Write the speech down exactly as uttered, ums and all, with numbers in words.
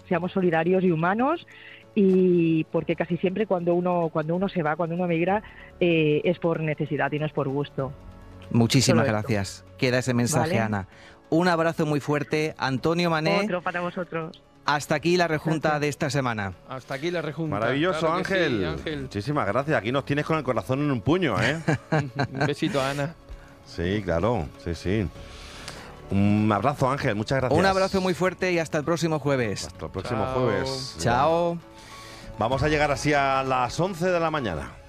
seamos solidarios y humanos, y porque casi siempre cuando uno cuando uno se va, cuando uno migra, eh, es por necesidad y no es por gusto. Muchísimas Solo gracias. Queda ese mensaje, ¿Vale? Ana. Un abrazo muy fuerte. Antonio Mané, Otro para vosotros. hasta aquí la rejunta Gracias. de esta semana. Hasta aquí la rejunta. Maravilloso, Claro que Ángel. sí, Ángel. Muchísimas gracias. Aquí nos tienes con el corazón en un puño, ¿eh? Un besito a Ana. Sí, claro. Sí, sí. Un abrazo, Ángel. Muchas gracias. Un abrazo muy fuerte y hasta el próximo jueves. Hasta el próximo Chao. jueves. Chao. Vamos a llegar así a las once de la mañana.